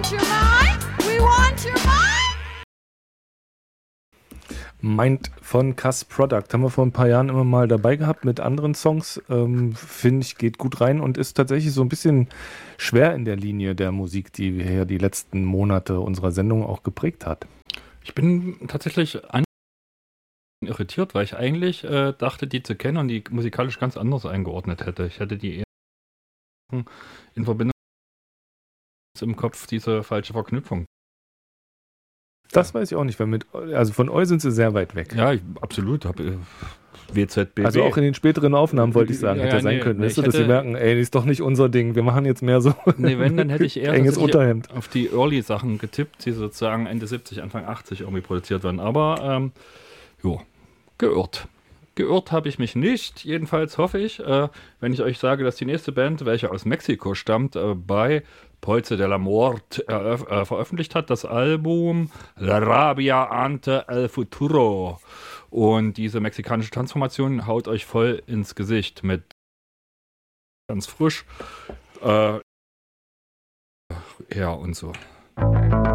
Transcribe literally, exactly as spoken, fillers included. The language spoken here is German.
want your mind? We want your mind? Mind von Cass Product haben wir vor ein paar Jahren immer mal dabei gehabt mit anderen Songs. Ähm, Finde ich, geht gut rein und ist tatsächlich so ein bisschen schwer in der Linie der Musik, die wir ja die letzten Monate unserer Sendung auch geprägt hat. Ich bin tatsächlich an irritiert, weil ich eigentlich äh, dachte, die zu kennen und die musikalisch ganz anders eingeordnet hätte. Ich hätte die eher in Verbindung im Kopf diese falsche Verknüpfung. Das weiß ich auch nicht, weil mit, also von euch sind sie sehr weit weg. Ja, ich, absolut. Hab, äh, W Z B B. Also auch in den späteren Aufnahmen wollte ich sagen, Ja, hätte ja ja, sein nee, können, nee, weißt du, ich dass sie hätte- merken, ey, ist doch nicht unser Ding, wir machen jetzt mehr so Nee, wenn, dann hätte ich eher enges tatsächlich Unterhemd. auf die Early-Sachen getippt, die sozusagen Ende siebzig, Anfang achtzig irgendwie produziert werden. Aber, ähm, jo, geirrt. Geirrt habe ich mich nicht. Jedenfalls hoffe ich, äh, wenn ich euch sage, dass die nächste Band, welche aus Mexiko stammt, äh, bei Polze de la Mort eröf- äh, veröffentlicht hat, das Album La Rabia ante el Futuro. Und diese mexikanische Transformation haut euch voll ins Gesicht mit ganz frisch. Äh, ja, und so.